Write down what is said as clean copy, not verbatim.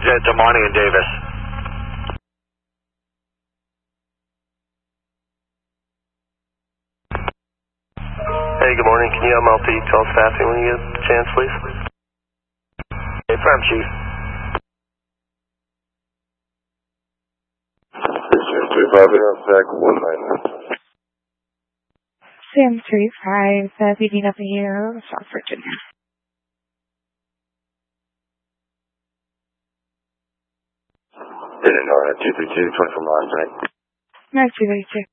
Damani and Davis. Hey, good morning. Can you MLP call staffing when you get a chance, please? Affirm, Chief. Sam 35, picking up here, South Virginia. Didn't know that 232, 24 miles, right? No, 232.